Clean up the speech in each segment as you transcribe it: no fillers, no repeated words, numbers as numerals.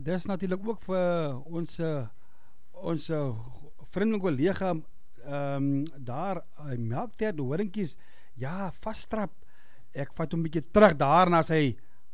dis natuurlik ook vir ons vriend en collega daar, melktert, horingkies, ja, vasttrap. Ek vat hom 'n bietjie terug daar na sy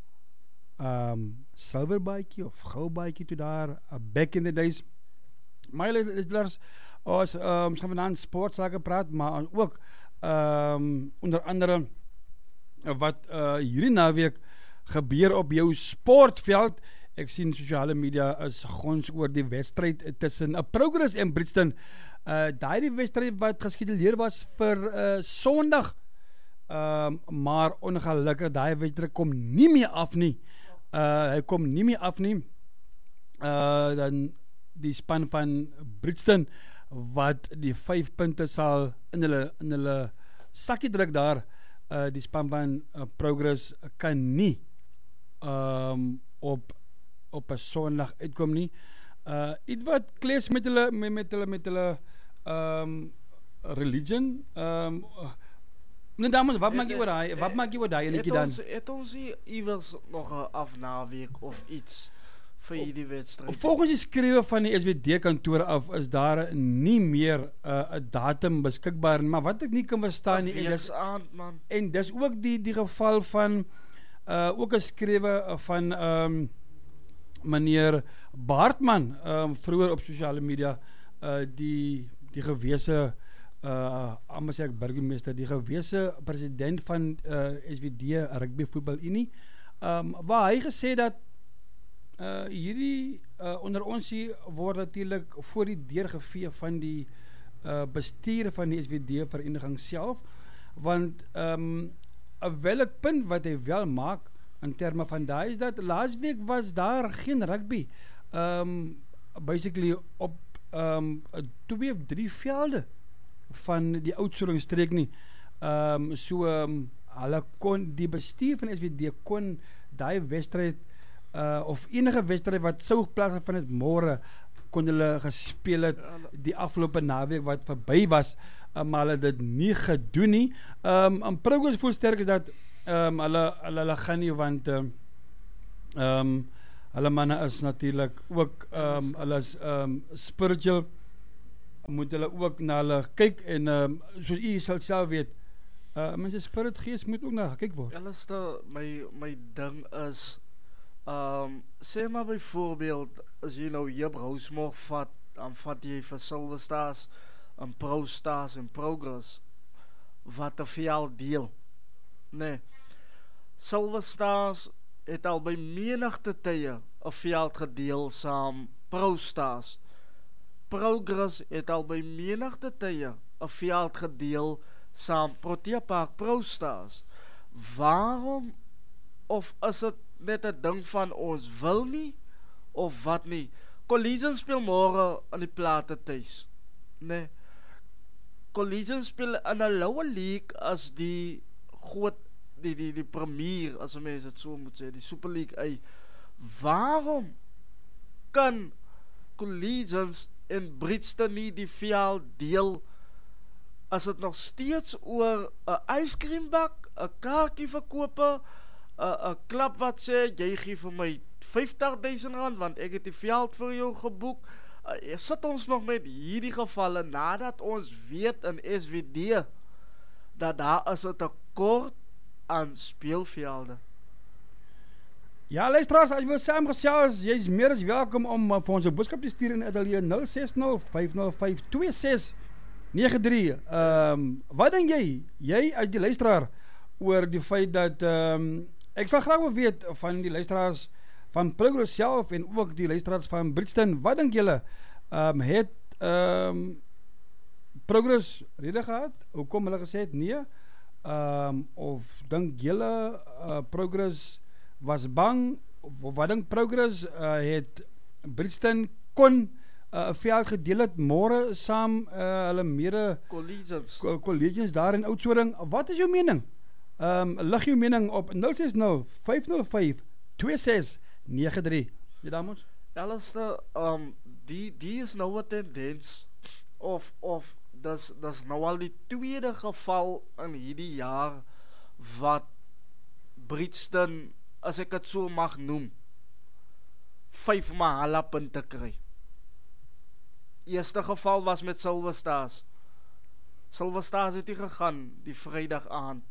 silverbaadjie of goudbaadjie toe daar, back in the days. My listeners, ons gaan vandaan sportsake praat, maar ook onder andere wat hierdie naweek gebeur op jou sportveld. Ek sien sosiale media is gons oor die wedstryd tussen Progress en Brixton. Daai wedstryd wat geskeduleer was vir Sondag, maar ongelukkig daai wedstryd kom nie meer af nie. Hy kom nie meer af nie. Dan die span van Brixton wat die 5 punte sal in hulle sakkie druk daar. Die span van Progress kan nie op 'n Sondag uitkom nie. Iets wat clash met hulle religion. Nee, dames, wat maak jy oor daai enetjie dan? Het ons iewers nog 'n afnaweek of iets vir hierdie wedstryd? Volgens die skrywe van die SWD kantoor af is daar nie meer 'n datum beskikbaar, maar wat ek nie kan verstaan nie, en dis ook die geval van ook 'n skrywe van meneer Baartman vroeër op sosiale media, die gewese amper sê ek burgemeester, die gewese president van SWD Rugby Voetbal Unie, waar hy gesê dat hierdie onder ons hier word natuurlik voor die deur gevee van die bestuur van die SWD vereniging self, want 'n welk punt wat hy wel maak in terme van daai is dat laasweek was daar geen rugby basically op 2 of 3 velde van die Oudtshoorn-streek nie. Hulle kon, die bestuur van SWD kon daai wedstryd of enige wedstryd wat sou plaasgevind het môre, kon hulle gespeel het die afgelope naweek wat verby was, maar hulle dit nie gedoen nie. Progress voel sterk is dat hulle gaan nie, want hulle manne is natuurlik ook hulle is spiritual, moet hulle ook na hulle kyk, en soos u self weet, mense spirit gees moet ook na gekyk word. My ding is, sê maar byvoorbeeld, as jy nou Jip Rousmog vat, dan vat jy vir Silver Stars en Pro Stars en Progress wat 'n veld deel. Nee, Silver Stars het al by menigte tye 'n veld gedeel saam Pro Stars. Progress het al by menigte tye 'n veld gedeel saam Protea Park Pro Stars. Waarom, of is dit net 'n ding van ons wil nie, of wat nie? Collision speel môre aan die Plate tuis. Nee, Collision speel in 'n lower league as die groot, die premier, as mense dit so moet sê, die Super League. Waarom kan Collisions en Brixton nie die veld deel, as dit nog steeds oor 'n yskrieembak, 'n kaartjie verkope, 'n klub wat sê, jy gee vir my R50.000 want ek het die veld vir jou geboek. Sit ons nog met hierdie gevalle, nadat ons weet in SWD, dat daar is 'n tekort aan speelvelde. Ja, luisteraars, as jy wil saamgesels, jy is meer as welkom om vir ons 'n boodskap te stuur in Ateljee 060-505-2693. Wat dink jy as die luisteraar oor die feit dat ek sal graag wil weet van die luisteraars van Progress self en ook die luisteraars van Brixton, wat dink julle, het Progress rede gehad? Hoekom hulle gesê het nee? Of dink julle Progress was bang, of wat dink Progress het Brixton kon 'n veld gedeel het môre saam hulle mede collegians daar in Oudtshoorn? Wat is jou mening? Lig jou mening op 060-505-2693. Die dames? Alistair, die is nou 'n tendens, of dis nou al die tweede geval in hierdie jaar wat Brixton, as ek dit so mag noem, 5 Mahala punte kry. Eerste geval was met Silver Stars. Silver Stars het nie gegaan die Vrydag aand.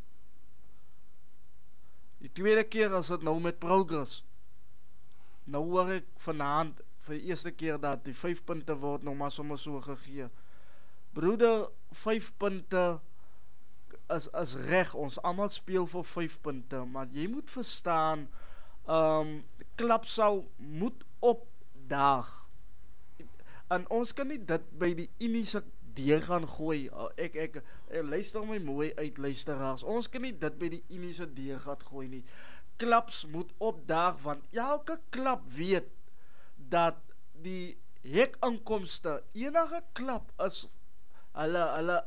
Die tweede keer is het nou met Progress. Nou hoor ek vanaand vir die eerste keer dat die 5 punte word nog maar sommer so gegee. Broeder, 5 punte is reg, ons almal speel vir 5 punte, maar jy moet verstaan, klub sal moet opdaag. En ons kan nie dit by die Uniese deur gaan gooi. Ek luister my mooi uit, luisteraars. Ons kan nie dit by die Uniese deur gaan gooi nie. Klubs moet opdaag, want elke klub weet dat die hekinkomste, enige klub is, hulle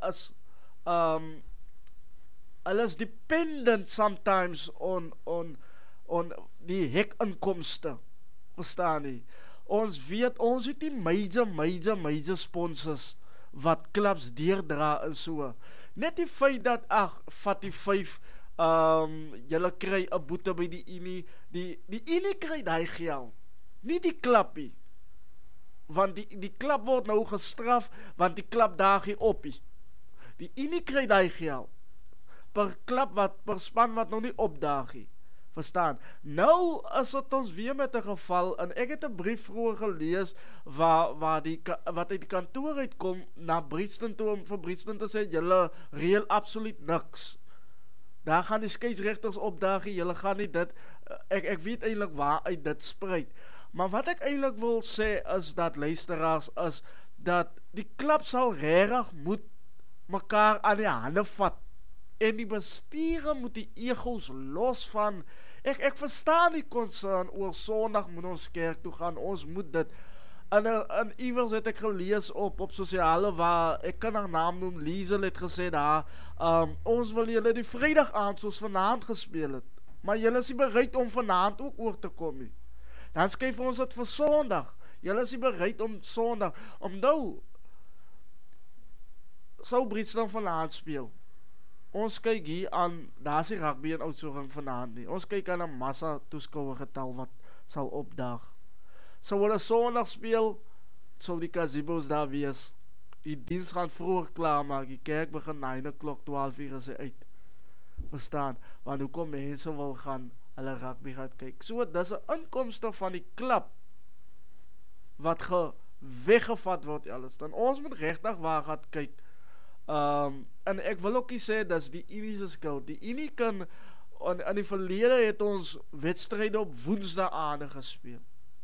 is dependent sometimes on die hekinkomste. Verstaan nie? Ons weet, ons het die major sponsors wat klubs deurdra en so. Net die feit dat, vat die 5, julle kry 'n boete by die Unie, die Unie kry die geld, nie die klub nie. Want die klub word nou gestraf, want die klub daag nie op nie. Die Unie kry die geld, per klub per span wat nou nie opdaag nie. Verstaan? Nou is het ons weer met 'n geval, en ek het 'n brief vroeger gelees, wat uit die kantoor uitkom, na Bridgton toe, om vir Bridgton te sê, julle reël absoluut niks. Daar gaan die skeieregters opdaag, julle gaan nie dit, ek weet eintlik waar uit dit spruit. Maar wat ek eintlik wil sê, is dat, luisteraars, is dat die klub sal regtig moet mekaar aan die hande vat, en die bestuur moet die egos los van, ek verstaan die concern oor Sondag moet ons kerk toe gaan, ons moet dit, en iewers het ek gelees op sosiale, waar, ek kan haar naam noem, Liesel het gesê daar, ons wil julle die Vrydag aand soos vanaand gespeel het, maar julle is nie bereid om vanaand ook oor te kom nie. Dan skryf ons het vir Sondag, julle is nie bereid om Sondag, om nou, sou Bridgton vanaand speel. Ons kyk hier aan, daar is die rugby en Oudtshoorn vanaand nie. Ons kyk aan 'n massa toeskouer getal wat sal opdaag. Sou hulle Sondag speel, sou die gazebos daar wees. Die diens gaan vroeg klaar maak, die kerk begin 9:00, 12:00 is hy uit. Verstaan? Want hoekom mense wil gaan, hulle rugby gaan kyk. So, dis 'n inkomste van die klub, wat weggevat word alles. Dan ons moet regtig waar gaan kyk. En ek wil ook nie sê, dat is die Unie se skuld. Die Unie kan, in die verlede het ons wedstryde op woensdae gespeel.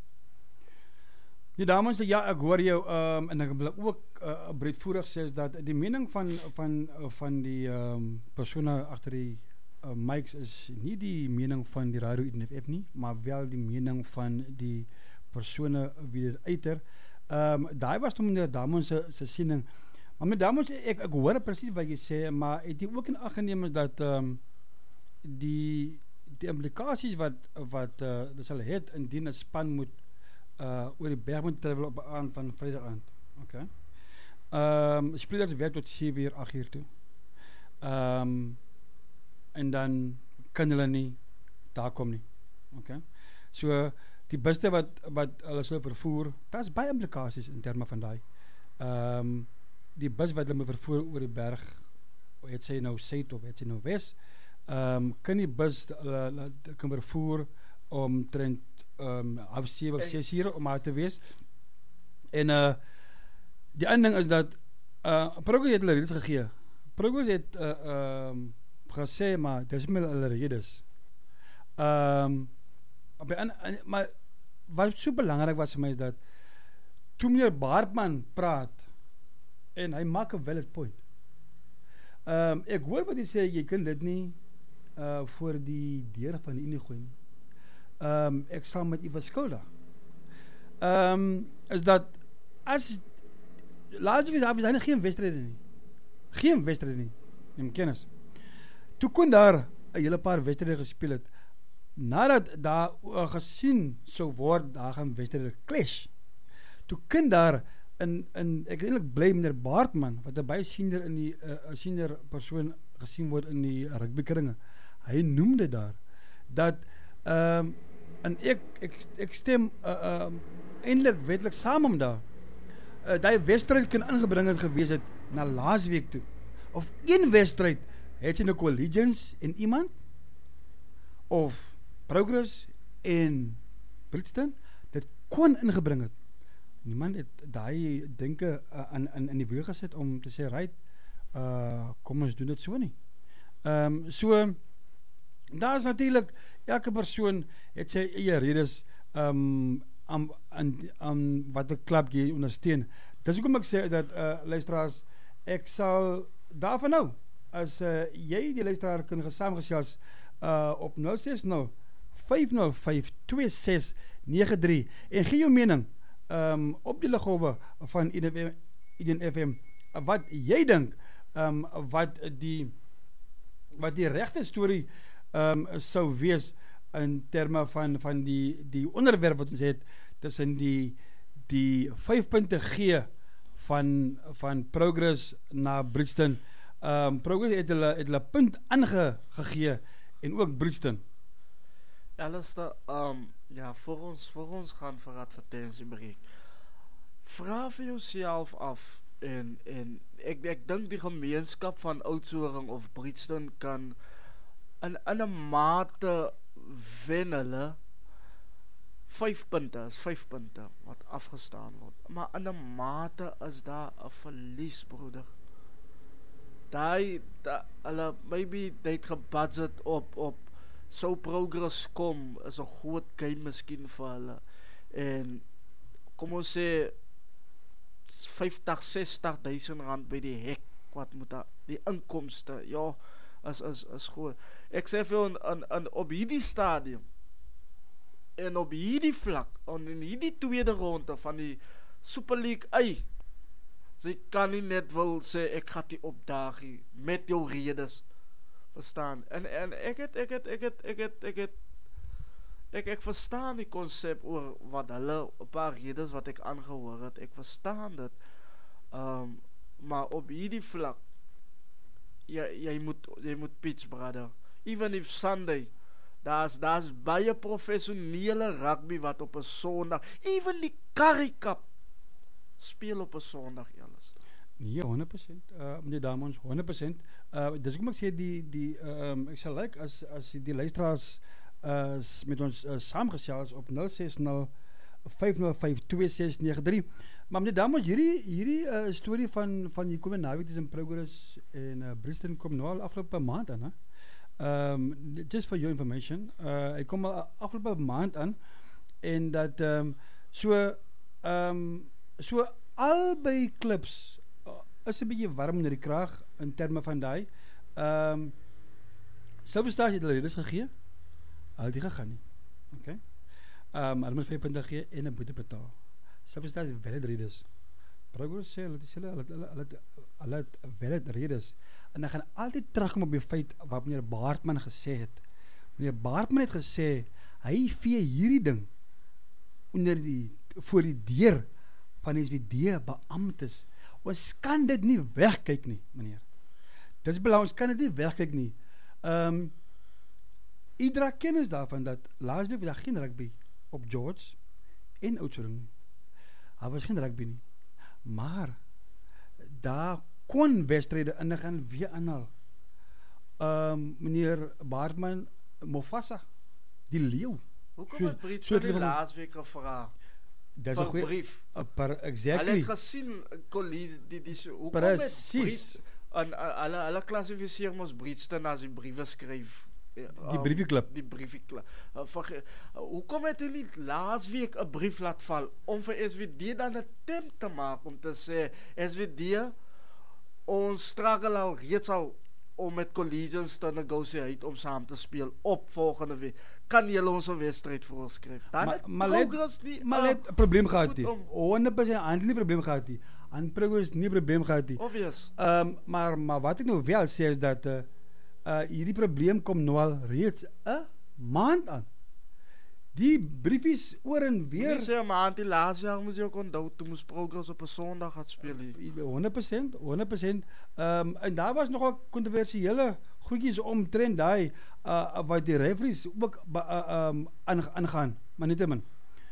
Ja, dames, ja, ek hoor jou, en ek wil ook breedvoerig sê, dat die mening van die persone agter die mics is nie die mening van die Radio NFF nie, maar wel die mening van die persone wie dit uiter. Daai was toe meneer Damon se siening. Maar met dames, ek hoor presies wat jy sê, maar het jy ook in ag geneem is dat die implikasies wat dit sal het indien 'n span moet oor die berg moet travel op 'n aand van Vrydag aand. Okay. Spelers werk tot 7:00, 8:00 toe. En dan kan hulle nie daar kom nie. Okay. So die busse wat hulle sou vervoer, daar's baie implikasies in terme van daai. Die bus wat hulle moet vervoer oor die berg, het sy nou suid of het sy nou wes, kan die bus kan vervoer omtrent 7 of 6 uur om uit te wees. En die ander ding is dat Progress het hulle redes gegee. Progress het gesê, maar dis met hulle redes. Maar wat so belangrik was vir my is dat toe meneer Baartman praat, en hy maak 'n valid point. Ek hoor wat hy sê, jy kan dit nie voor die deur van die Unie gooi nie. Ek sal met u verskuldig. Is dat as laatste wees daar geen wedstryde nie. Geen wedstryde nie. Neem kennis. Toe kon daar 'n hele paar wedstryde gespeel het. Nadat daar gesien sou word, daar gaan wedstryde clash. Toe kan daar ek eintlik bly meneer Baartman, wat 'n baie senior in die senior persoon gesien word in die rugbykringe. Hy noemde daar dat En ek stem eintlik wetlik saam om daar. Daai wedstryd kan ingebring het gewees het na laasweek toe. Of een wedstryd het jy 'n Collegians en iemand of Progress en Brixton, dit kon ingebring het. Niemand het daai denke in die wiel gesit om te sê, right, kom ons doen dit so nie. So, daar is natuurlijk, elke persoon het sy eie redes aan wat 'n klub jy ondersteun. Dis hoekom ek sê dat luisteraars, ek sal daarvan nou, as jy die luisteraar kan saamgesels op 060 505 2693 en gee jou mening op die liggolwe van Eden FM wat jy dink wat die regte storie sou wees in terme van die onderwerp wat ons het tussen die 5 punte gee van Progress na Brixton. Progress het hulle punt aangegee en ook Brixton. Alistair, ja, voor ons gaan vir advertentiebreek. Vra vir jouself af en ek dink die gemeenskap van Oudtshoorn of Brixton kan in 'n mate wen hulle 5 punte, is 5 punte wat afgestaan word. Maar in 'n mate is daar 'n verlies, broeder. Hulle maybe het gebudget op sou Progress kom, is 'n groot game miskien vir hulle. En kom ons sê 50-60 rand by die hek wat moet die inkomste, ja, is groot. Ek sê vir jou op hierdie stadium en op hierdie vlak en in hierdie tweede ronde van die Super League, sy kan nie net wil sê ek gaan die opdaag met jou redes, verstaan. En ek verstaan die konsep oor wat hulle 'n paar redes wat ek aangehoor het. Ek verstaan dit. Maar op hierdie vlak jy moet pitch, brother. Even if Sunday daar's baie professionele rugby wat op 'n Sondag, even die Currie Cup speel op 'n Sondag, alles. Nee, 100%. Meneer Damons, 100%. Dis hoekom ek sê ek sal like as die luisteraars met ons saamgesels op 060 505 2693. Maar meneer Damons, hierdie storie van die komende naweek tussen Progress en Brixton kom nou al afgelope maand aan, hè? Just for your information, ek kom al afgelope maand aan en dat so albei clubs is 'n bietjie warm onder die kraag in terme van daai. Silver Stars het hulle redes gegee. Hulle het nie gegaan nie. Okay. Hulle moet 5 punte gee en 'n boete betaal. Silver Stars het valid redes. Progress sê hulle het valid redes. En dan gaan altyd terugkom op die feit wat meneer Baartman gesê het. Meneer Baartman het gesê hy vee hierdie ding voor die deur van die SWD beamptes. Ons kan dit nie wegkyk nie, meneer. Dis belangrik, ons kan dit nie wegkyk nie. Iedere kennis daarvan dat laasweek was daar geen rugby op George en Oudtshoorn. Daar was geen rugby nie. Maar daar kon wedstryde in gaan weer aanhaal. Meneer Baartman Mofasa, die leeu. Hoekom het Brits die laasweek gevra? Dis 'n goeie brief. Exactly. Hulle het gesien hoekom Presies. Hulle klassifiseer ons Brixton as die briewe skryf. Die briefieklub. Die briefieklub. Hoekom het hulle nie laasweek 'n brief laat val om vir SWD dan 'n attempt te maak om te sê SWD, ons struggle al reeds al om met Collegians te negotiate om saam te speel op volgende week. Kan julle ons 'n wedstryd voorskryf? Maar let 'n probleem gehad hier. 100% aan nie probleem gehad hier. Aan Progress nie probleem gehad hier. Obvious. Maar wat ek nou wel sê is dat hierdie probleem kom nou al reeds 'n maand aan. Die briefies oor en weer. Dis 'n maand, die laaste jaar moes jy ook onthou toe moes Progress op 'n Sondag gaan speel. 100%. En daar was nogal kontroversiële goedjies omtrent daai wat die referees ook aangaan, maar nie te min.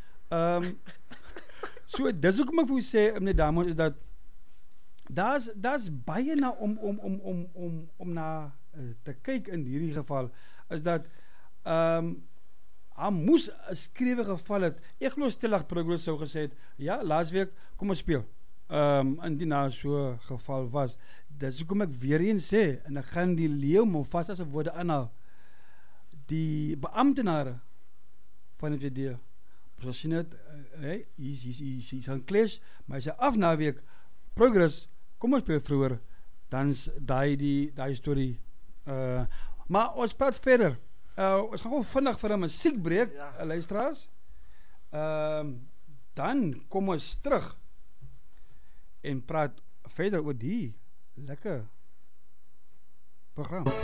So dis hoekom ek vir u sê, meneer Damon, is dat daar's baie na om na te kyk in hierdie geval, is dat hy moes 'n skrewe geval het. Ek glo stellig Progress sou gesê het, ja, laasweek kom ons speel. Indien daar so geval was. Dis hoekom ek weer eens sê, en ek gaan die leeu Mufasa se woorde aanhaal. Die beamptenare van die VD, soos sien het, hy's gaan clash, maar hy sê af na week Progress, kom ons speel vroeër, dan's die storie. Maar ons praat verder. Ons gaan gewoon vinnig vir 'n musiekbreek, luisteraars. Dan kom ons terug en praat verder oor die lekker program.